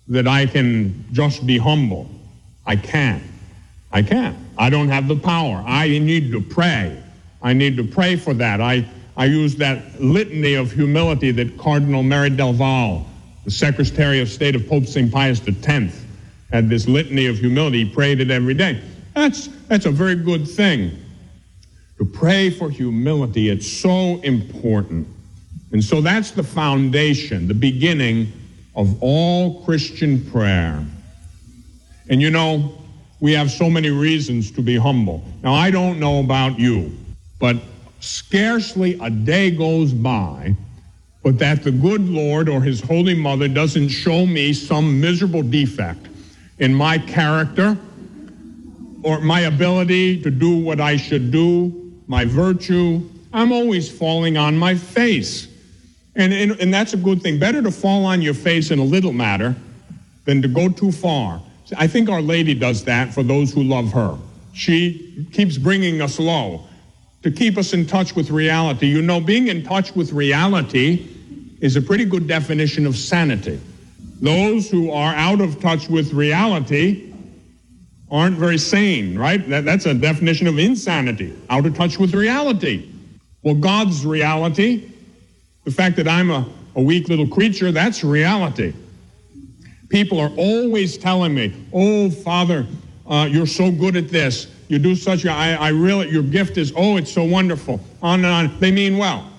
that I can just be humble. I can't. I don't have the power. I need to pray. I need to pray for that. I use that litany of humility that Cardinal Merry del Val, the Secretary of State of Pope St. Pius X, had this litany of humility. He prayed it every day. That's a very good thing. To pray for humility, it's so important. And so that's the foundation, the beginning of all Christian prayer. And you know, we have so many reasons to be humble. Now, I don't know about you, but scarcely a day goes by but that the good Lord or His Holy Mother doesn't show me some miserable defect in my character or my ability to do what I should do, my virtue. I'm always falling on my face. And that's a good thing. Better to fall on your face in a little matter than to go too far. I think Our Lady does that for those who love her. She keeps bringing us low to keep us in touch with reality. You know, being in touch with reality is a pretty good definition of sanity. Those who are out of touch with reality aren't very sane, right? That's a definition of insanity, out of touch with reality. Well, God's reality, the fact that I'm a weak little creature, that's reality. People are always telling me, oh, Father, you're so good at this. You do such your gift is, it's so wonderful. On and on. They mean well.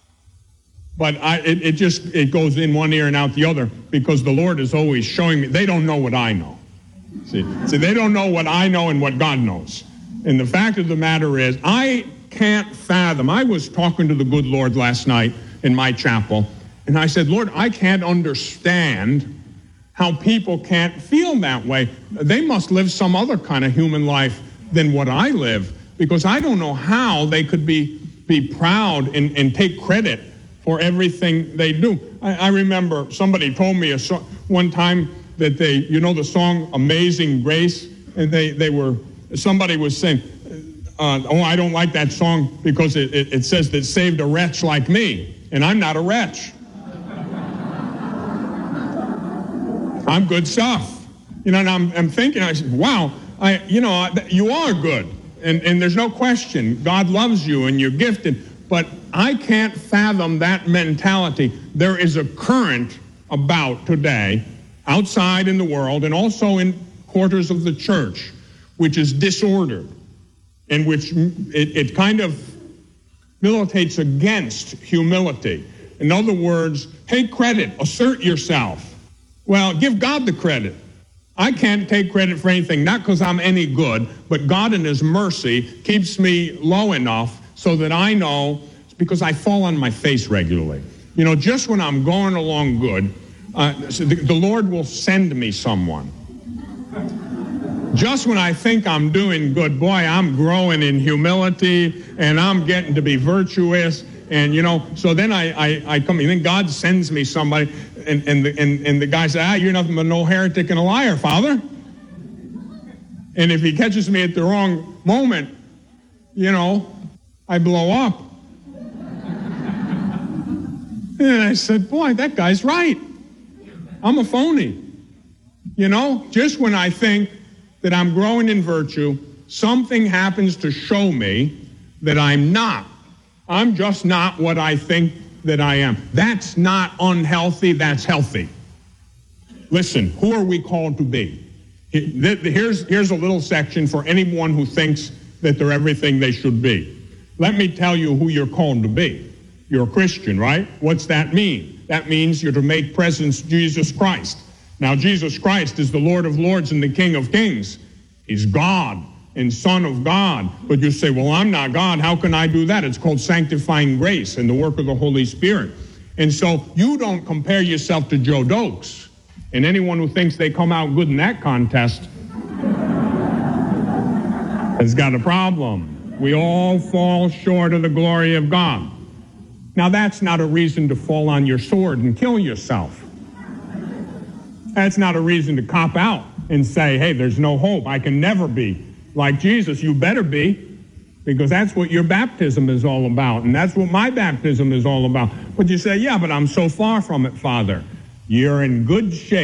But it goes in one ear and out the other because the Lord is always showing me. They don't know what I know. See, they don't know what I know and what God knows. And the fact of the matter is, I can't fathom. I was talking to the good Lord last night in my chapel, and I said, Lord, I can't understand how people can't feel that way. They must live some other kind of human life than what I live, because I don't know how they could be proud and take credit for everything they do. I remember somebody told me one time that the song Amazing Grace, and somebody was saying, I don't like that song because it says that saved a wretch like me, and I'm not a wretch. I'm good stuff. And I'm thinking, I said, wow, you are good. And there's no question. God loves you and you're gifted. But I can't fathom that mentality. There is a current about today, outside in the world and also in quarters of the church, which is disordered, and which it kind of militates against humility. In other words, take credit, assert yourself. Well, give God the credit. I can't take credit for anything, not because I'm any good, but God in His mercy keeps me low enough so that I know, because I fall on my face regularly. Just when I'm going along good, the Lord will send me someone. Just when I think I'm doing good, boy, I'm growing in humility and I'm getting to be virtuous. And, so then I come, and then God sends me somebody, and the guy says, you're nothing but no heretic and a liar, Father. And if he catches me at the wrong moment, I blow up. And I said, boy, that guy's right. I'm a phony. Just when I think that I'm growing in virtue, something happens to show me that I'm not. I'm just not what I think that I am. That's not unhealthy, that's healthy. Listen, who are we called to be? Here's a little section for anyone who thinks that they're everything they should be. Let me tell you who you're called to be. You're a Christian, right? What's that mean? That means you're to make presence Jesus Christ. Now, Jesus Christ is the Lord of Lords and the King of Kings. He's God and Son of God. But you say, well, I'm not God. How can I do that? It's called sanctifying grace and the work of the Holy Spirit. And so you don't compare yourself to Joe Dokes. And anyone who thinks they come out good in that contest has got a problem. We all fall short of the glory of God. Now, that's not a reason to fall on your sword and kill yourself. That's not a reason to cop out and say, hey, there's no hope. I can never be like Jesus. You better be, because that's what your baptism is all about, and that's what my baptism is all about. But you say, yeah, but I'm so far from it, Father. You're in good shape.